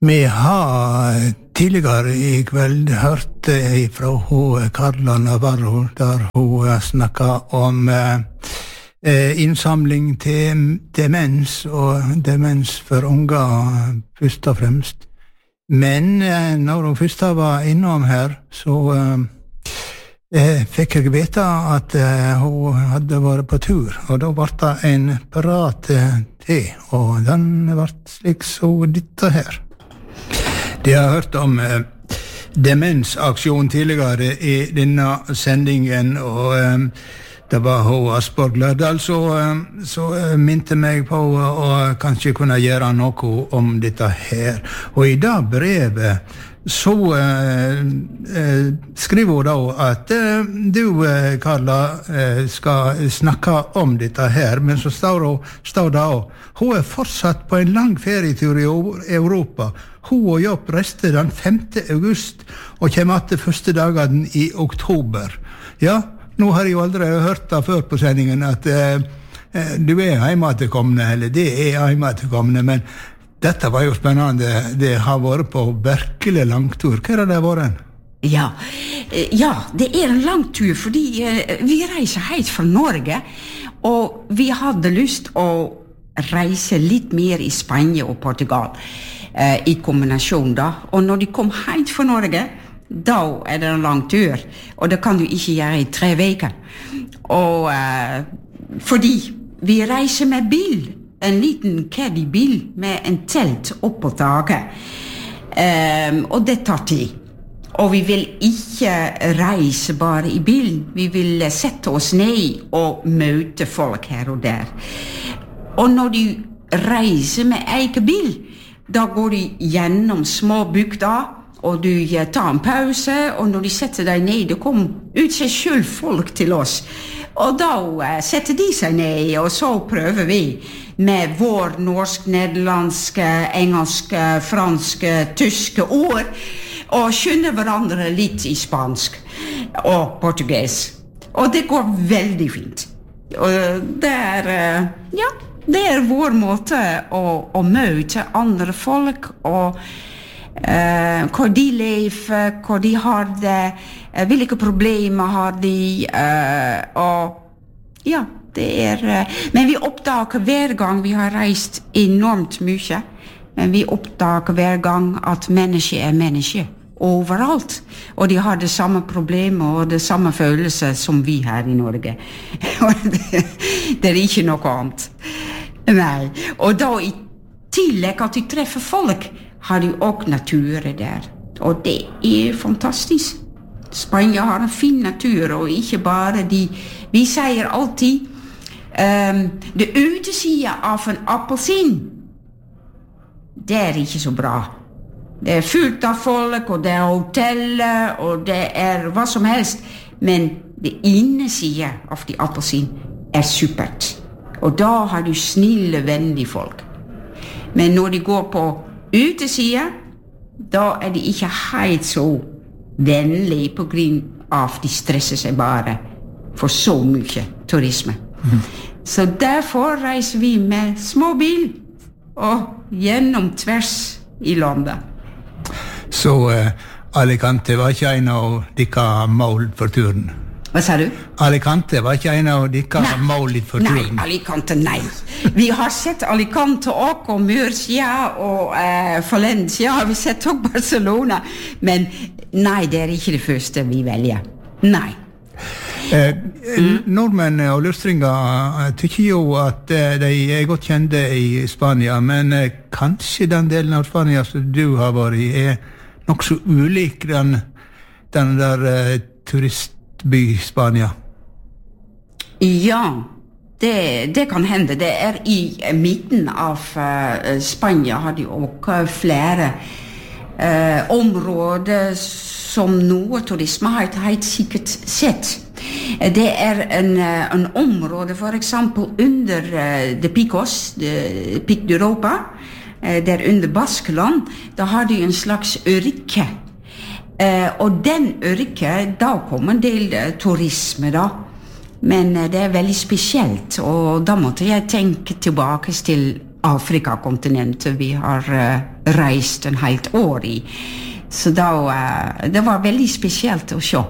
Vi har tidligere I kveld hørt fra hun Carla Navarro, der hun snakket om innsamling til demens, og demens for unger først og fremst. Men når hun først var innom her, så fikk jeg vite at hun hadde vært på tur, og da ble det en prat til, og den ble slik så dette her. De har hørt om demensaksjon tidligere I denne sendingen, og det var hun Asborg Lørdal så minte meg på å kanskje kunne gjøre noe om dette her. Og I det brevet så skriver hun da at du, Carla, skal snakke om dette her, men så står det også, hun fortsatt på en lang ferietur I Europa. Hun og Jobb reiste den 5. august og kommer til første dagen I oktober. Ja, nå har jeg jo aldri hørt det før på sendingen at du hjemmetilkommende, eller det hjemmetilkommende, men dette var jo spennende. Det har vært på virkelig langtur. Hva det vært? Ja, det en lang tur, fordi vi reiser helt fra Norge, og vi hadde lyst å reise litt mer I Spania og Portugal, I kombinasjon da. Og når de kom helt fra Norge, da det en lang tur, og det kan du ikke gjøre I 3 veker. Og fordi vi reiser med bil, en liten caddy-bil med en telt opp på taket, og det tar tid. Og vi vil ikke reise bare I bilen, vi vil sette oss ned og møte folk her og der. Og når du reiser med egen bil, da går du gjennom små bygder, og du tar en pause, og når de setter deg ned, det kom ut seg selv folk til oss. Og da setter de seg ned, og så prøver vi med vår norsk, nederlandske, engelske, franske, tyske ord, og skjønner hverandre litt I spansk og portugis. Og det går veldig fint. Og det vår måte å møte andre folk, og hvor de lever, hvor de har det, hvilke problemer har de, og ja, det men vi oppdager hver gang vi har reist enormt mye, men vi oppdager hver gang at menneske menneske overalt, og de har det samme problemet og det samme følelse som vi her I Norge. Det ikke noe annet. Nei, og da I tillegg at de treffer folk, har de også naturer der. Og det fantastisk. Spania har en fin natur, og ikke bare de. Vi sier alltid, det utesida av en appelsin, det ikke så bra. Det fullt av folk, og det hoteller, og det hva som helst. Men det innesida av de appelsin supert. Og da har du snille, vennlige folk. Men når de går på utesida, da de ikke helt så vennlige på grunn av de stresser seg bare for så mye turisme. Så derfor reiser vi med småbil og gjennom tvers I landet. Så Alicante var ikke en av dere mål for turen? Hva sa du? Alicante var ikke en av dere mål for turen? Nei, Alicante, nei. Vi har sett Alicante og Murcia og Valencia, har vi sett også Barcelona, men nei, det ikke det første vi velger. Nei. Nordmenn og lustringer tykker jo at de godt kjente I Spania, men kanskje den delen av Spania som du har vært I nok så ulik den der turistby Spania. Ja, det kan hende. Det I midten av Spania har de også flere områder som noe turisme har helt sikkert sett. Det en område for eksempel under de Picos, Pic d'Europa, der under Baskeland, da har de en slags ørike. Og den ørike, da kommer en del turisme da. Men det veldig spesielt, og da måtte jeg tenke tilbake til Afrikakontinentet vi har reist en helt år i. Så det var veldig spesielt å se.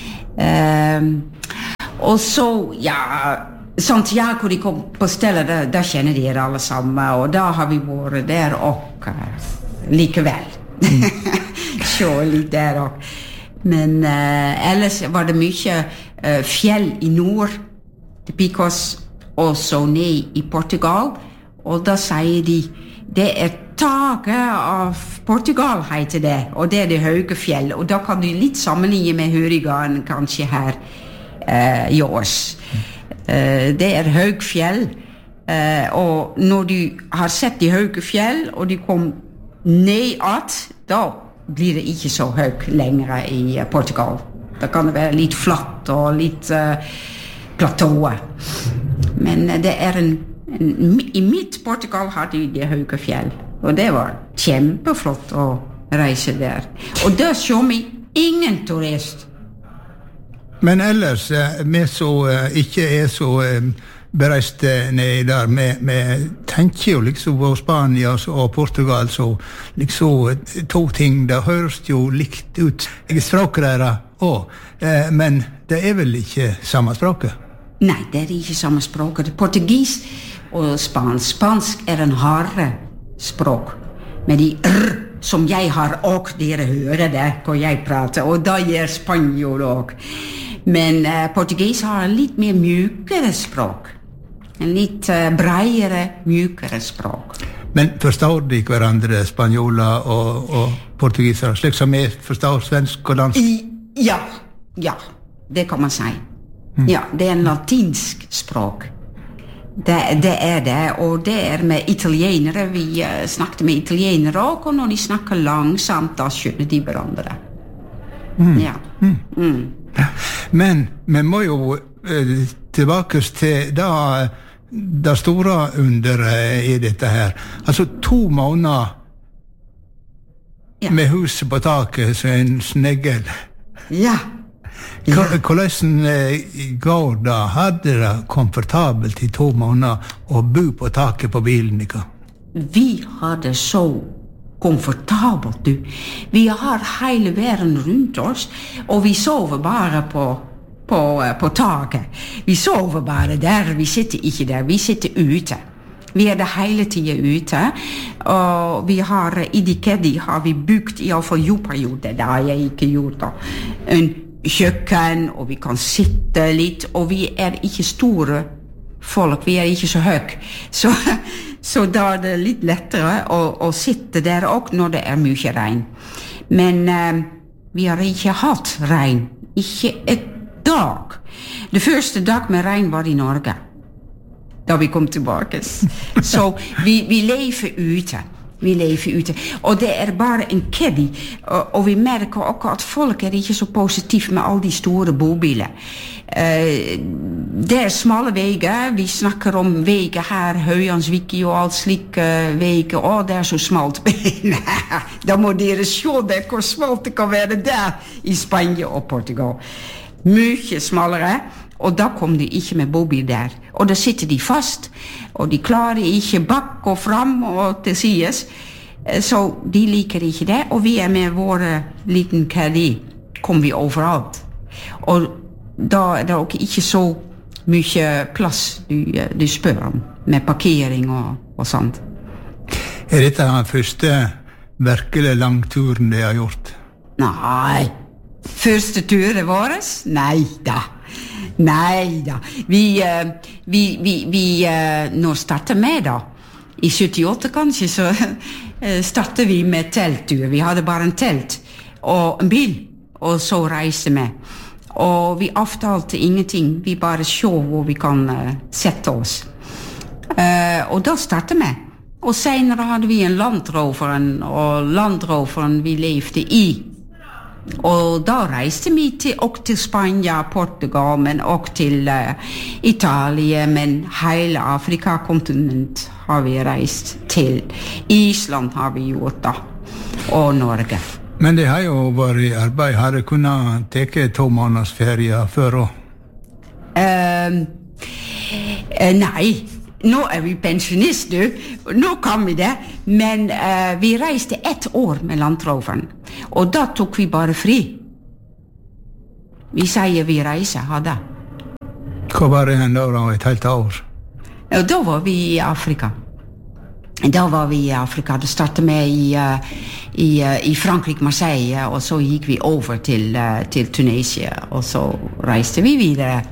Og så, Santiago de kom på stedet, da kjenner dere alle sammen, og da har vi vært der og likevel. Se litt der og. Men ellers var det mye fjell i nord, til Picos, og så ned i Portugal, og da sier de, det taket av Portugal heter det, og det det høye fjell, og da kan du litt sammenligne med Hurigan kanskje her i års. Det høye fjell, og når du har sett de høye fjell, og de kom ned at, da blir det ikke så høyt lenger i Portugal. Da kan det være litt flatt og litt platåer. Men det i mitt Portugal hadde de høye fjell, og det var kjempeflott å reise der. Og der så vi ingen turist. Men ellers, vi som ikke så bereist ned der, vi tenker jo liksom på Spania og Portugal, så liksom to ting, det høres jo likt ut. Språket der men det vel ikke samme språket? Nei, det ikke samme språket. Portugis og spansk. Spansk en hardere språk. Men de som jeg har også, dere hører det hvor jeg prater, og da gjør spanjol også. Men portugis har litt mer mjukere språk. En litt bredere, mjukere språk. Men forstår de hverandre, spanjoler og portugiser, slik som vi forstår svensk og dansk? Ja, det kan man si. Ja, det en latinsk språk. Det det, og det med italienere. Vi snakket med italienere også, og når de snakker langsomt, da skjønner de hverandre. Ja. Men vi må jo tilbake til det store underet i dette her. Altså 2 måneder med huset på taket som en snegel. Ja. Hvordan går det? Hadde det komfortabelt i 2 måneder å bo på taket på bilen? Vi hadde så komfortabelt, du. Vi har hele verden rundt oss, og vi sover bare på taket. Vi sover bare der, vi sitter ikke der, vi sitter ute. Vi det hele tiden ute, og vi har, i Dikedi har vi bygd, i alle fall jordperioder, det har jeg ikke gjort da, en kjøkken, og vi kan sitte litt, og vi ikke store folk, vi ikke så høy. Så da det litt lettere å sitte der også når det mye regn. Men vi har ikke hatt regn, ikke et dag. Det første dag med regn var i Norge, da vi kom tilbake. Så vi lever ute. Vi lever ute. Og det bare en keddy. Og vi merker også at folk ikke så positive med alle de store bobiler. Det smale veier. Vi snakker om veier her, Høyansviki og alt slike veier. Å, det så smalt. Da må dere se det, hvor smalt det kan være der i Spania og Portugal. Mye smalere. Og da kom de ikke med bobil der. Og da sitter de fast, og de klarer ikke bak og fram og til sides. Så de liker ikke det, og vi med våre liten caddy, kom vi overalt. Og da det også ikke så mye plass du spør om, med parkering og sånt. Dette den første virkelig langturen de har gjort? Nei. Første turen vår? Nei da. Vi nå starter med da. I 78 kanskje så starter vi med telttur. Vi hadde bare en telt og en bil, og så reiste vi. Og vi avtalte ingenting. Vi bare så hvor vi kan sette oss. Og da startet vi. Og senere hadde vi en Landroveren, og Landroveren vi levde i. Og da reiste vi til Spania, Portugal, men også til Italia, men hele Afrikakontinent har vi reist til. Island har vi gjort da, og Norge. Men det har jo vært i arbeid. Har det kunnet teke 2 måneders ferie før også? Nei, Nå vi pensjonist, du. Nå kan vi det. Men vi reiste 1 år med landroveren. Og da tok vi bare fri. Vi sier vi reiser, ha det. Hva var det da, et helt år? Og da var vi i Afrika. Det startet med i Frankrike, Marseille, og så gikk vi over til Tunisia, og så reiste vi videre.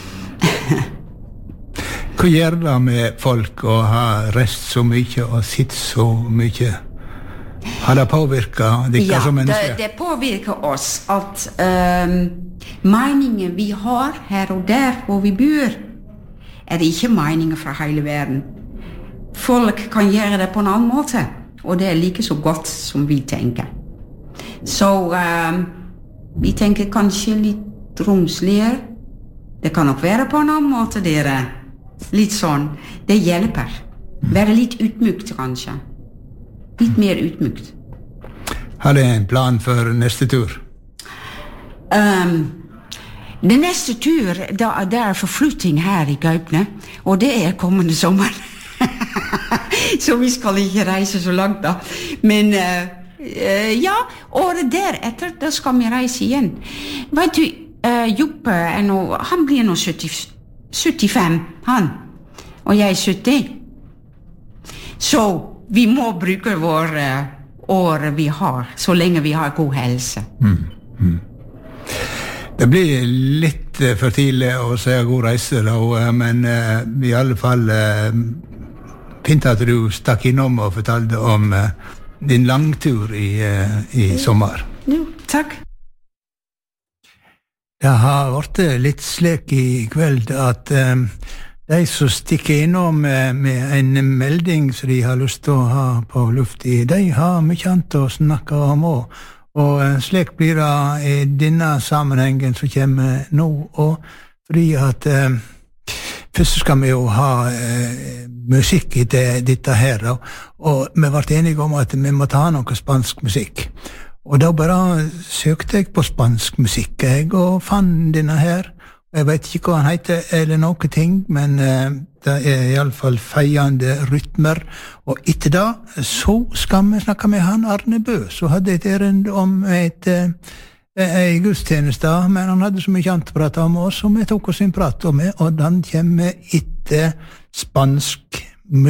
Hva gjør det med folk å ha reist så mye og sitt så mye? Har det påvirket dere som mennesker? Ja, det påvirker oss at meningen vi har her og der hvor vi bor, ikke meninger fra hele verden. Folk kan gjøre det på en annen måte, og det like så godt som vi tenker. Så vi tenker kanskje litt romsligere. Det kan nok være på en annen måte, dere. Litt sånn. Det hjelper. Være litt utmykt, kanskje. Litt mer utmykt. Har du en plan for neste tur? Den neste tur, det forflytting her i Gaupne, og det kommende sommer. Så vi skal ikke reise så langt da. Men ja, året deretter, da skal vi reise igjen. Vet du, Joppe han blir nå 75, han. Og jeg 70. Så vi må bruke vår år vi har, så lenge vi har god helse. Det blir litt for tidlig å si god reise da, men i alle fall fint at du stakk innom og fortalte om din langtur i sommer. Jo, takk. Det har vært litt slik i kveld at de som stikker innom med en melding som de har lyst til å ha på lufti, de har mye annet å snakke om også. Og slik blir det i denne sammenhengen som kommer nå, og fordi at først skal vi jo ha musikk i dette her, og vi ble enige om at vi måtte ha noe spansk musikk. Og da bare søkte jeg på spansk musikk, og fann denne her. Jeg vet ikke hva han heter eller noe ting, men det i alle fall feiende rytmer. Og etter det så skal vi snakke med han Arne Bø, så hadde et erend om en gudstjeneste, men han hadde så mye annet å prate om oss, og vi tok oss en prat om det, og den kommer etter spansk